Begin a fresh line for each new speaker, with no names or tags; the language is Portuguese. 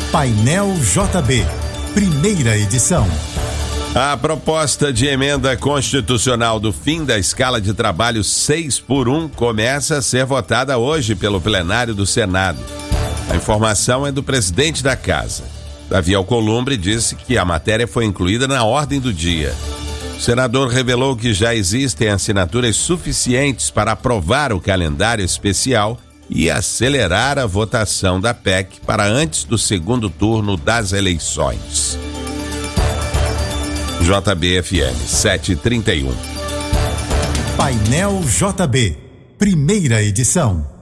Painel JB, primeira edição.
A proposta de emenda constitucional do fim da escala de trabalho 6x1 começa a ser votada hoje pelo plenário do Senado. A informação é do presidente da casa. Davi Alcolumbre disse que a matéria foi incluída na ordem do dia. O senador revelou que já existem assinaturas suficientes para aprovar o calendário especial e acelerar a votação da PEC para antes do segundo turno das eleições. JBFM 731.
Painel JB, primeira edição.